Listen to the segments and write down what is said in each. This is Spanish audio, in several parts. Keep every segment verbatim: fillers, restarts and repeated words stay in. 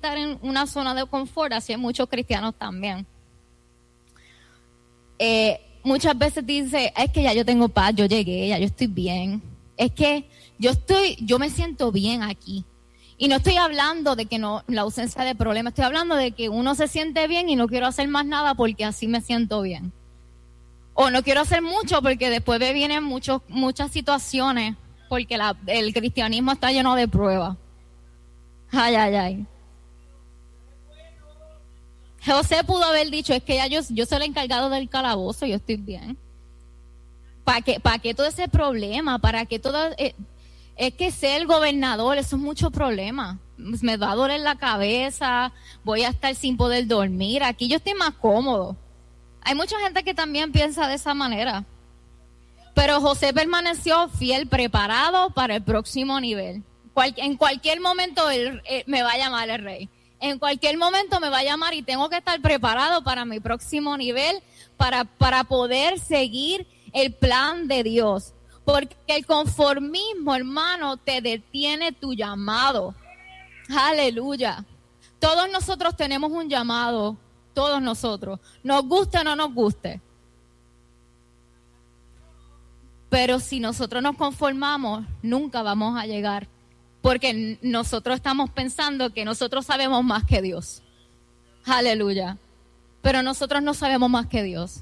estar en una zona de confort, así hay muchos cristianos también. Eh, muchas veces dice, es que ya yo tengo paz, yo llegué, ya yo estoy bien. Es que yo estoy, yo me siento bien aquí. Y no estoy hablando de que no, la ausencia de problemas, estoy hablando de que uno se siente bien y no quiero hacer más nada porque así me siento bien. O no quiero hacer mucho porque después me vienen muchos, muchas situaciones, porque la, el cristianismo está lleno de pruebas. Ay, ay, ay. José pudo haber dicho, es que ya yo, yo soy el encargado del calabozo, yo estoy bien. ¿Para qué, para qué todo ese problema? ¿Para qué todo...? Eh, es que ser el gobernador, eso es mucho problema. Me va a doler la cabeza, voy a estar sin poder dormir. Aquí yo estoy más cómodo. Hay mucha gente que también piensa de esa manera. Pero José permaneció fiel, preparado para el próximo nivel. Cual, en cualquier momento él, él, me va a llamar el rey. En cualquier momento me va a llamar y tengo que estar preparado para mi próximo nivel, para, para poder seguir el plan de Dios. Porque el conformismo, hermano, te detiene tu llamado. Aleluya. Todos nosotros tenemos un llamado, todos nosotros. Nos guste o no nos guste. Pero si nosotros nos conformamos, nunca vamos a llegar. Porque nosotros estamos pensando que nosotros sabemos más que Dios. Aleluya. Pero nosotros no sabemos más que Dios.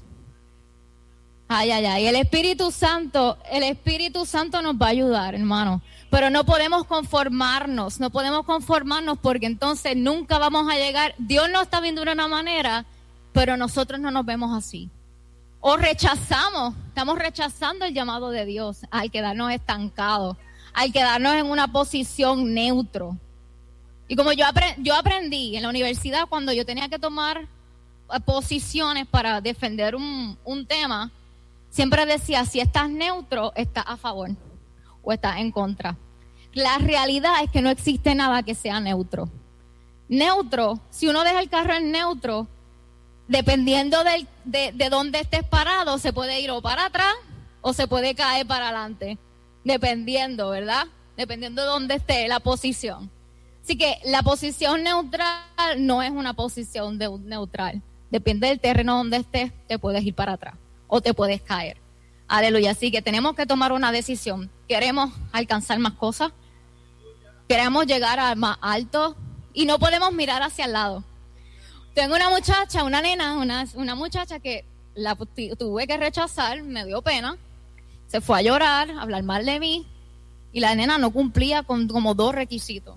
Ay, ay, ay. El Espíritu Santo, el Espíritu Santo nos va a ayudar, hermano. Pero no podemos conformarnos, no podemos conformarnos porque entonces nunca vamos a llegar. Dios nos está viendo de una manera, pero nosotros no nos vemos así. O rechazamos, estamos rechazando el llamado de Dios al quedarnos estancados, al quedarnos en una posición neutro. Y como yo, aprend, yo aprendí en la universidad cuando yo tenía que tomar posiciones para defender un, un tema, siempre decía, si estás neutro, estás a favor o estás en contra. La realidad es que no existe nada que sea neutro. Neutro, si uno deja el carro en neutro, dependiendo del, de, de dónde estés parado, se puede ir o para atrás o se puede caer para adelante. Dependiendo, ¿verdad? Dependiendo de dónde esté la posición. Así que la posición neutral no es una posición de, neutral. Depende del terreno donde estés, te puedes ir para atrás o te puedes caer. Aleluya. Así que tenemos que tomar una decisión. ¿Queremos alcanzar más cosas? ¿Queremos llegar a más alto? Y no podemos mirar hacia el lado. Tengo una muchacha, una nena, una, una muchacha que la tuve que rechazar, me dio pena. Se fue a llorar, a hablar mal de mí. Y la nena no cumplía con como dos requisitos.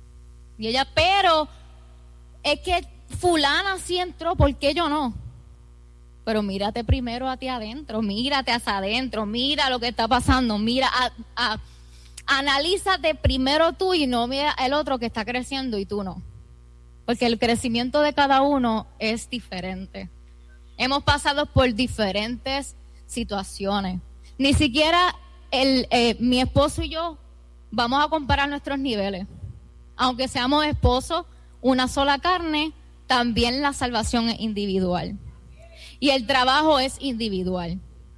Y ella, pero es que fulana sí entró, ¿por qué yo no? Pero mírate primero a ti adentro, mírate hacia adentro, mira lo que está pasando, mira, a, a, analízate primero tú y no mira el otro que está creciendo y tú no. Porque el crecimiento de cada uno es diferente. Hemos pasado por diferentes situaciones. Ni siquiera el, eh, mi esposo y yo vamos a comparar nuestros niveles. Aunque seamos esposos, una sola carne, también la salvación es individual. Y el trabajo es individual.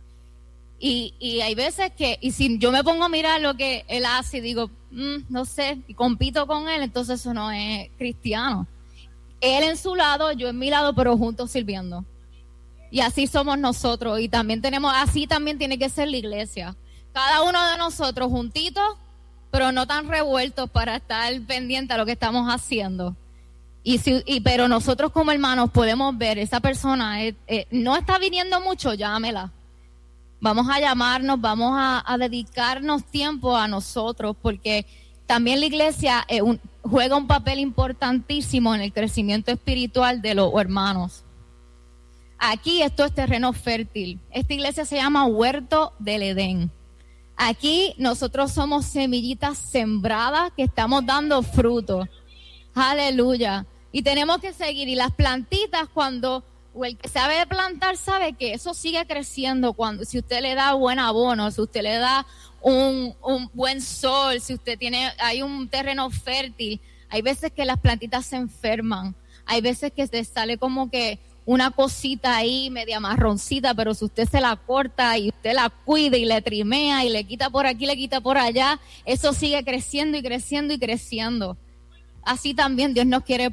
Y, y hay veces que, y si yo me pongo a mirar lo que él hace y digo, mm, no sé, y compito con él, entonces eso no es cristiano. Él en su lado, yo en mi lado, pero juntos sirviendo. Y así somos nosotros. Y también tenemos, así también tiene que ser la iglesia. Cada uno de nosotros juntitos, pero no tan revueltos para estar pendientes a lo que estamos haciendo. Y si, y pero nosotros como hermanos podemos ver, esa persona eh, eh, no está viniendo mucho, llámela. Vamos a llamarnos, vamos a, a dedicarnos tiempo a nosotros, porque también la iglesia eh, un, juega un papel importantísimo en el crecimiento espiritual de los hermanos. Aquí esto es terreno fértil. Esta iglesia se llama Huerto del Edén. Aquí nosotros somos semillitas sembradas que estamos dando fruto. Aleluya. Y tenemos que seguir. Y las plantitas, cuando o el que sabe plantar sabe que eso sigue creciendo cuando si usted le da buen abono, si usted le da un, un buen sol, si usted tiene, hay un terreno fértil. Hay veces que las plantitas se enferman. Hay veces que se sale como que una cosita ahí media marroncita, pero si usted se la corta y usted la cuida y le trimea y le quita por aquí, le quita por allá, eso sigue creciendo y creciendo y creciendo. Así también Dios nos quiere